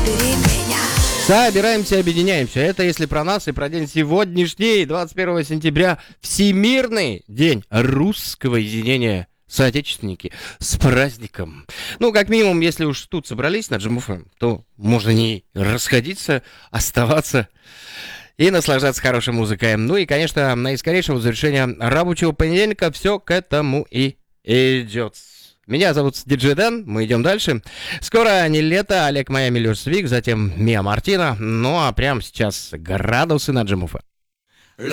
Бери меня. Собираемся, объединяемся. Это если про нас и про день сегодняшний, 21 сентября, Всемирный день русского единения. Соотечественники, с праздником. Ну, как минимум, если уж тут собрались на Джим ФМ, то можно не расходиться, оставаться и наслаждаться хорошей музыкой. Ну и, конечно, наискорейшего завершения рабочего понедельника все к этому и идет. Меня зовут Диджей Дэн, мы идем дальше. Скоро не лето, Олег Майами, Лёш Свик, затем Миа Мартина. Ну а прямо сейчас градусы на Джим ФМ.